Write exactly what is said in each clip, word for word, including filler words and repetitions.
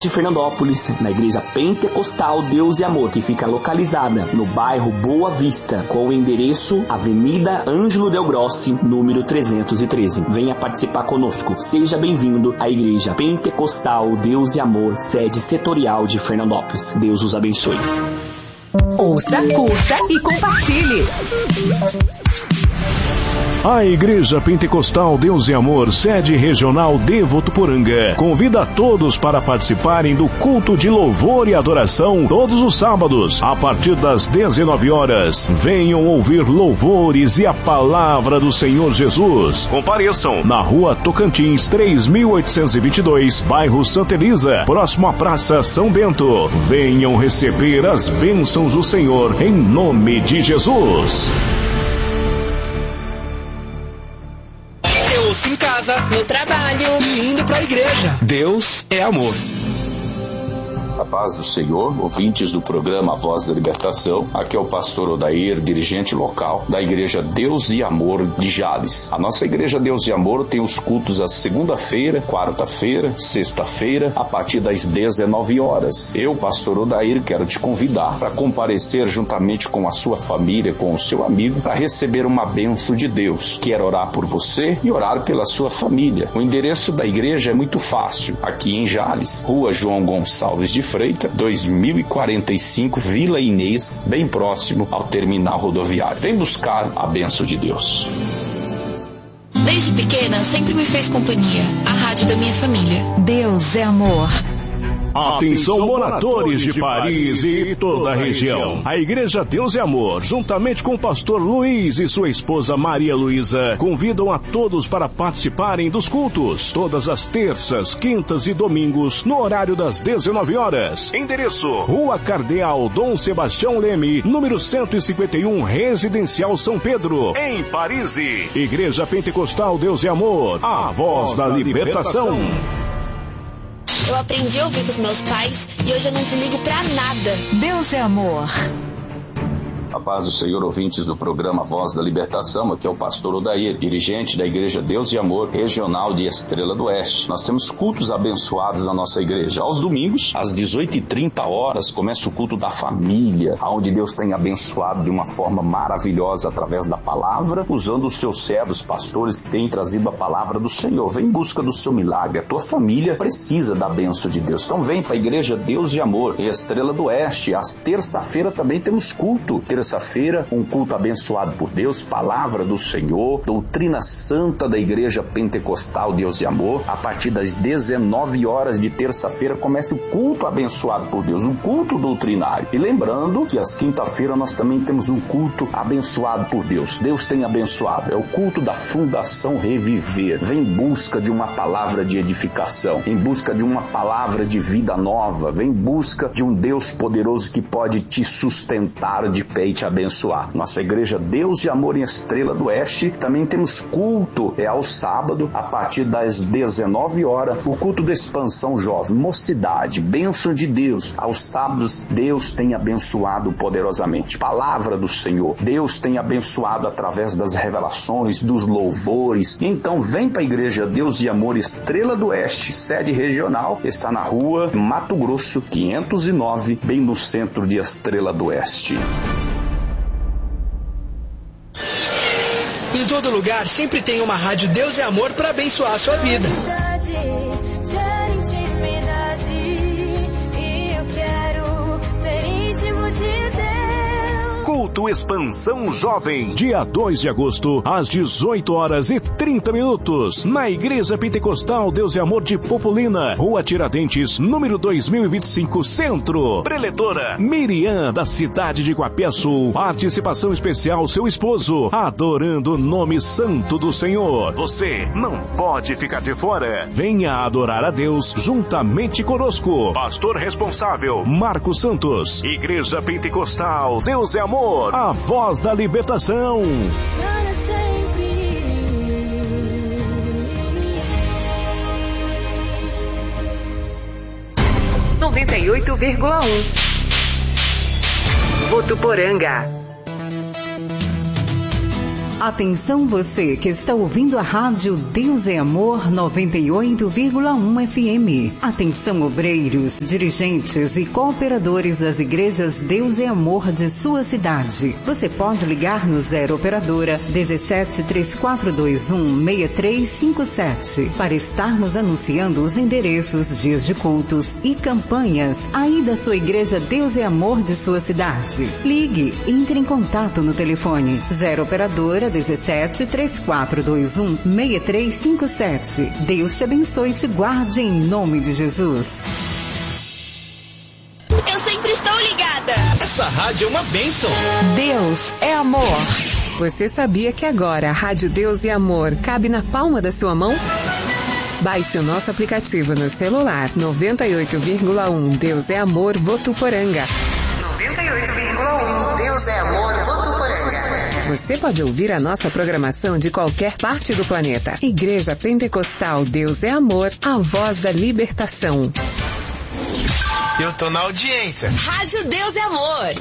de Fernandópolis, na Igreja Pentecostal Deus e Amor, que fica localizada no bairro Boa Vista, com o endereço Avenida Ângelo Del Grossi, número trezentos e treze. Venha participar conosco. Seja bem-vindo à Igreja Pentecostal Deus e Amor, sede setorial de Fernandópolis. Deus os abençoe. Ouça, curta e compartilhe. A Igreja Pentecostal Deus e Amor, sede regional de Votuporanga, convida a todos para participarem do culto de louvor e adoração todos os sábados, a partir das dezenove horas. Venham ouvir louvores e a palavra do Senhor Jesus. Compareçam na Rua Tocantins, três mil oitocentos e vinte e dois, bairro Santa Elisa, próximo à Praça São Bento. Venham receber as bênçãos do Senhor, em nome de Jesus. Em casa, no trabalho e indo pra igreja. Deus é amor. A paz do Senhor, ouvintes do programa Voz da Libertação. Aqui é o pastor Odair, dirigente local da Igreja Deus e Amor de Jales. A nossa Igreja Deus e Amor tem os cultos às segunda-feira, quarta-feira, sexta-feira, a partir das dezenove horas. Eu, pastor Odair, quero te convidar para comparecer juntamente com a sua família, com o seu amigo, para receber uma bênção de Deus. Quero orar por você e orar pela sua família. O endereço da igreja é muito fácil. Aqui em Jales, Rua João Gonçalves de Freitas, dois mil e quarenta e cinco, Vila Inês, bem próximo ao terminal rodoviário. Vem buscar a bênção de Deus. Desde pequena, sempre me fez companhia. A rádio da minha família. Deus é amor. Atenção, moradores de Paris e toda a região. A Igreja Deus e Amor, juntamente com o pastor Luiz e sua esposa Maria Luísa, convidam a todos para participarem dos cultos, todas as terças, quintas e domingos, no horário das dezenove horas. Endereço: Rua Cardeal Dom Sebastião Leme, número cento e cinquenta e um, Residencial São Pedro, em Paris. Igreja Pentecostal Deus e Amor, a voz da libertação. Eu aprendi a ouvir com os meus pais e hoje eu não desligo pra nada. Deus é amor. A paz do Senhor, ouvintes do programa Voz da Libertação. Aqui é o pastor Odair, dirigente da Igreja Deus e Amor, regional de Estrela do Oeste. Nós temos cultos abençoados na nossa igreja. Aos domingos, às dezoito e trinta horas, começa o culto da família, onde Deus tem abençoado de uma forma maravilhosa através da palavra, usando os seus servos, pastores que têm trazido a palavra do Senhor. Vem em busca do seu milagre. A tua família precisa da bênção de Deus. Então vem para a Igreja Deus e Amor, em Estrela do Oeste. Às terça-feira também temos culto. Terça-feira, um culto abençoado por Deus, palavra do Senhor, doutrina santa da Igreja Pentecostal Deus e Amor. A partir das dezenove horas de terça-feira começa o culto abençoado por Deus, um culto doutrinário. E lembrando que às quinta-feira nós também temos um culto abençoado por Deus. Deus tem abençoado. É o culto da Fundação Reviver. Vem em busca de uma palavra de edificação, em busca de uma palavra de vida nova, vem em busca de um Deus poderoso que pode te sustentar de pé e te abençoar. Nossa Igreja Deus e Amor em Estrela do Oeste, também temos culto, é ao sábado, a partir das dezenove horas, o culto da expansão jovem, mocidade, bênção de Deus. Aos sábados, Deus tem abençoado poderosamente. Palavra do Senhor, Deus tem abençoado através das revelações, dos louvores. Então vem para a Igreja Deus e Amor Estrela do Oeste, sede regional, está na rua Mato Grosso, quinhentos e nove, bem no centro de Estrela do Oeste. Em todo lugar sempre tem uma rádio Deus e Amor para abençoar a sua vida. Culto Expansão Jovem, dia dois de agosto, às dezoito horas e trinta minutos, na Igreja Pentecostal Deus e Amor de Popolina, Rua Tiradentes, número dois mil e vinte e cinco, Centro. Preletora Miriam, da cidade de Guapiaçu. Participação especial, seu esposo, adorando o nome santo do Senhor. Você não pode ficar de fora. Venha adorar a Deus juntamente conosco. Pastor responsável, Marcos Santos. Igreja Pentecostal Deus e Amor, a voz da libertação. noventa e oito vírgula um Votuporanga. Atenção você que está ouvindo a rádio Deus é Amor noventa e oito vírgula um F M. Atenção obreiros, dirigentes e cooperadores das igrejas Deus é Amor de sua cidade. Você pode ligar no zero operadora dezessete, três quatro dois um, seis três cinco sete para estarmos anunciando os endereços, dias de cultos e campanhas aí da sua igreja Deus é Amor de sua cidade. Ligue, entre em contato no telefone zero operadora dezessete, três quatro dois um, seis três cinco sete. Deus te abençoe e te guarde em nome de Jesus. Eu sempre estou ligada. Essa rádio é uma bênção. Deus é amor. Você sabia que agora a Rádio Deus é Amor cabe na palma da sua mão? Baixe o nosso aplicativo no celular. noventa e oito vírgula um Deus é Amor Votuporanga. noventa e oito vírgula um Deus é Amor Votuporanga. Você pode ouvir a nossa programação de qualquer parte do planeta. Igreja Pentecostal Deus é Amor, a voz da libertação. Eu tô na audiência. Rádio Deus é Amor.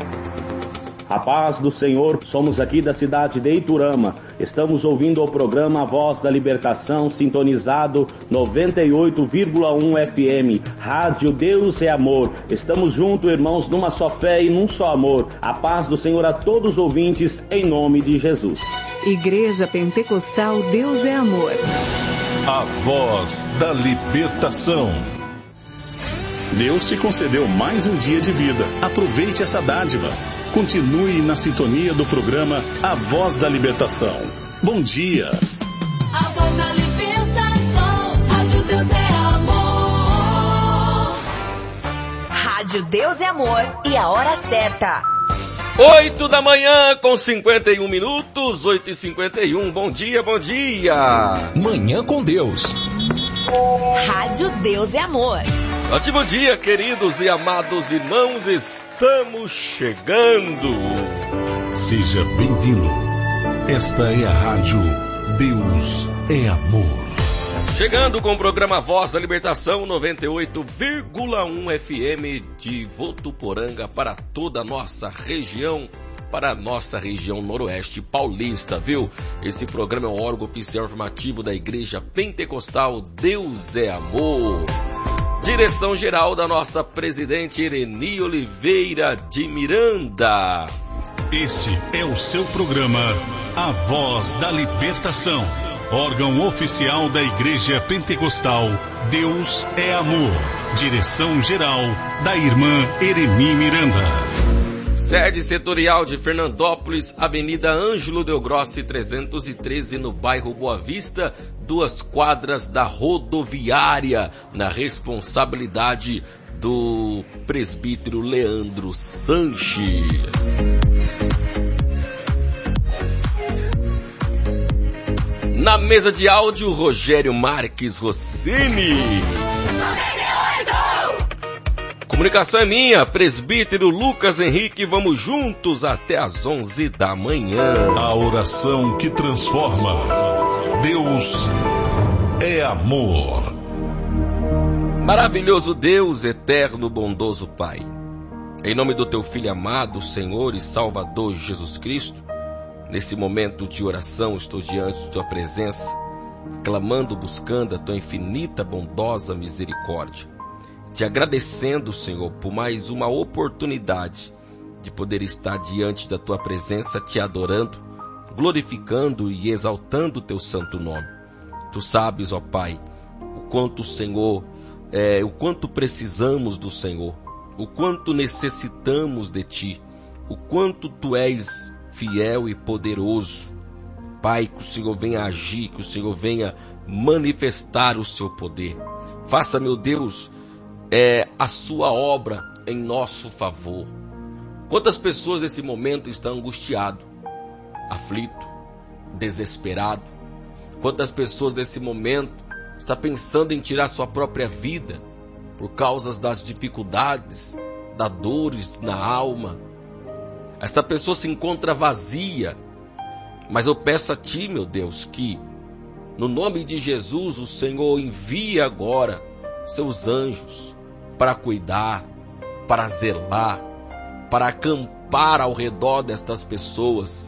A paz do Senhor, somos aqui da cidade de Iturama. Estamos ouvindo o programa A Voz da Libertação, sintonizado noventa e oito vírgula um F M. Rádio Deus é Amor. Estamos juntos, irmãos, numa só fé e num só amor. A paz do Senhor a todos os ouvintes, em nome de Jesus. Igreja Pentecostal Deus é Amor. A Voz da Libertação. Deus te concedeu mais um dia de vida. Aproveite essa dádiva. Continue na sintonia do programa A Voz da Libertação. Bom dia. A Voz da Libertação. Rádio Deus é Amor. Rádio Deus é Amor e a hora certa. Oito da manhã com cinquenta e um minutos, oito e cinquenta e um. Bom dia, bom dia. Manhã com Deus. Rádio Deus é Amor. Ótimo dia, queridos e amados irmãos, estamos chegando. Seja bem-vindo. Esta é a Rádio Deus é Amor. Chegando com o programa Voz da Libertação, noventa e oito vírgula um F M de Votuporanga para toda a nossa região, para a nossa região noroeste paulista, viu? Esse programa é um órgão oficial informativo da Igreja Pentecostal Deus é Amor. Direção geral da nossa presidente Ireni Oliveira de Miranda. Este é o seu programa A Voz da Libertação, órgão oficial da Igreja Pentecostal Deus é Amor. Direção geral da irmã Ireni Miranda. Sede setorial de Fernandópolis, Avenida Ângelo Delgrossi trezentos e treze, no bairro Boa Vista, duas quadras da rodoviária, na responsabilidade do presbítero Leandro Sanches. Na mesa de áudio, Rogério Marques Rossini. Comunicação é minha, presbítero Lucas Henrique, vamos juntos até às onze da manhã. A oração que transforma. Deus é amor. Maravilhoso Deus, eterno, bondoso Pai, em nome do teu Filho amado, Senhor e Salvador Jesus Cristo, nesse momento de oração estou diante de tua presença, clamando, buscando a tua infinita, bondosa misericórdia. Te agradecendo, Senhor, por mais uma oportunidade de poder estar diante da Tua presença, te adorando, glorificando e exaltando o Teu santo nome. Tu sabes, ó Pai, o quanto o Senhor, é, o quanto precisamos do Senhor, o quanto necessitamos de Ti, o quanto Tu és fiel e poderoso. Pai, que o Senhor venha agir, que o Senhor venha manifestar o Seu poder. Faça, meu Deus, é a sua obra em nosso favor. Quantas pessoas nesse momento estão angustiado, aflito, desesperado? Quantas pessoas nesse momento estão pensando em tirar sua própria vida por causa das dificuldades, das dores na alma? Essa pessoa se encontra vazia, mas eu peço a Ti, meu Deus, que no nome de Jesus o Senhor envie agora seus anjos para cuidar, para zelar, para acampar ao redor destas pessoas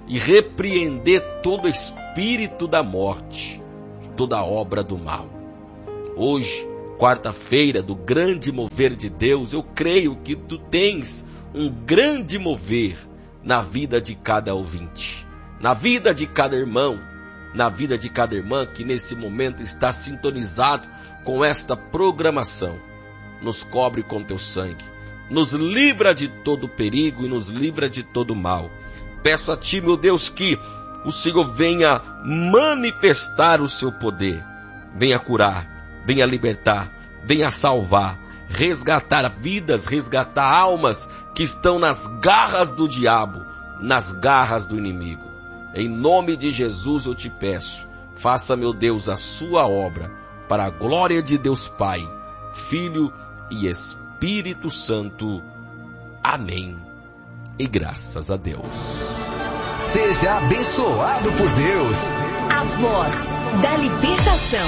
e repreender todo espírito da morte, toda obra do mal. Hoje, quarta-feira do grande mover de Deus, eu creio que tu tens um grande mover na vida de cada ouvinte, na vida de cada irmão, na vida de cada irmã que nesse momento está sintonizado com esta programação. Nos cobre com teu sangue, nos livra de todo perigo e nos livra de todo mal. Peço a ti, meu Deus, que o Senhor venha manifestar o seu poder, venha curar, venha libertar, venha salvar, resgatar vidas, resgatar almas que estão nas garras do diabo, nas garras do inimigo. Em nome de Jesus eu te peço, faça, meu Deus, a sua obra, para a glória de Deus Pai, Filho e Espírito Santo. Amém. E graças a Deus. Seja abençoado por Deus. A voz da libertação.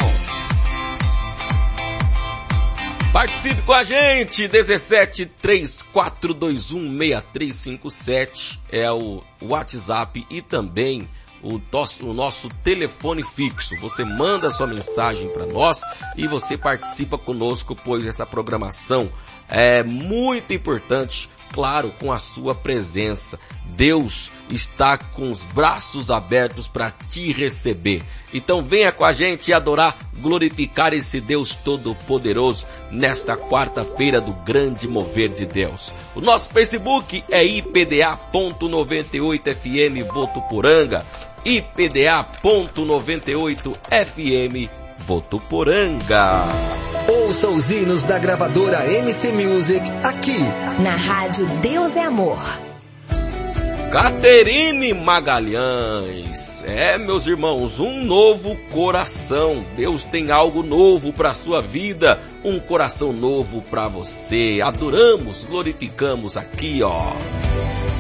Participe com a gente, dezessete, três quatro dois um, seis três cinco sete é o WhatsApp e também o nosso, o nosso telefone fixo. Você manda sua mensagem para nós e você participa conosco, pois essa programação é muito importante, claro, com a sua presença. Deus está com os braços abertos para te receber. Então venha com a gente adorar, glorificar esse Deus Todo-Poderoso nesta quarta-feira do grande mover de Deus. O nosso Facebook é I P D A ponto noventa e oito F M Votuporanga, I P D A ponto noventa e oito F M Votuporanga. Ouça os hinos da gravadora M C Music aqui na Rádio Deus é Amor. Caterine Magalhães. É, meus irmãos, um novo coração. Deus tem algo novo para a sua vida, um coração novo para você. Adoramos, glorificamos aqui, ó.